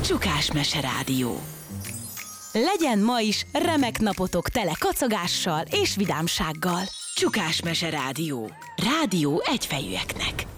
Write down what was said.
Csukás Mese Rádió. Legyen ma is remek napotok tele kacagással és vidámsággal. Csukás Mese Rádió. Rádió egyfejűeknek.